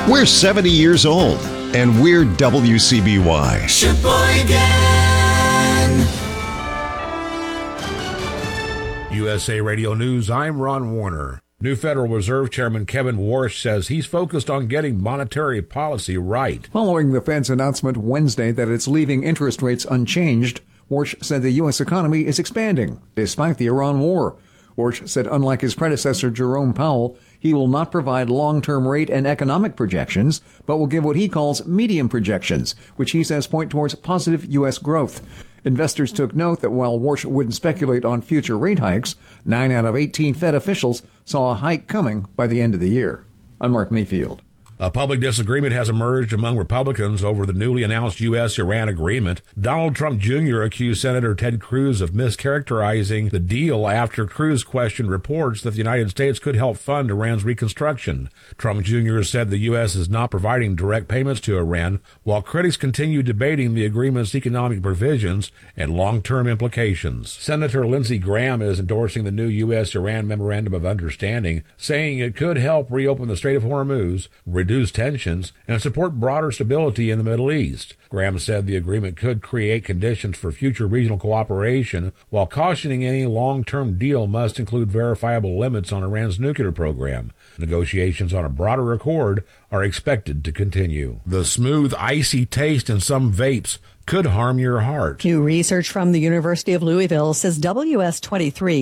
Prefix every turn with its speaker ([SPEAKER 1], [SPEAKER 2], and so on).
[SPEAKER 1] We're 70 years old, and we're WCBY.
[SPEAKER 2] Sheboygan.
[SPEAKER 3] USA Radio News, I'm Ron Warner. New Federal Reserve Chairman Kevin Warsh says he's focused on getting monetary policy right.
[SPEAKER 4] Following the Fed's announcement Wednesday that it's leaving interest rates unchanged, Warsh said the U.S. economy is expanding, despite the Iran war. Warsh said unlike his predecessor Jerome Powell, he will not provide long-term rate and economic projections, but will give what he calls medium projections, which he says point towards positive U.S. growth. Investors took note that while Warsh wouldn't speculate on future rate hikes, 9 out of 18 Fed officials saw a hike coming by the end of the year. I'm Mark Mayfield.
[SPEAKER 3] A public disagreement has emerged among Republicans over the newly announced U.S.-Iran agreement. Donald Trump Jr. accused Senator Ted Cruz of mischaracterizing the deal after Cruz questioned reports that the United States could help fund Iran's reconstruction. Trump Jr. said the U.S. is not providing direct payments to Iran, while critics continue debating the agreement's economic provisions and long-term implications. Senator Lindsey Graham is endorsing the new U.S.-Iran Memorandum of Understanding, saying it could help reopen the Strait of Hormuz, reduce tensions, and support broader stability in the Middle East. Graham said the agreement could create conditions for future regional cooperation, while cautioning any long-term deal must include verifiable limits on Iran's nuclear program. Negotiations on a broader accord are expected to continue. The smooth, icy taste in some vapes could harm your heart.
[SPEAKER 5] New research from the University of Louisville says WS-23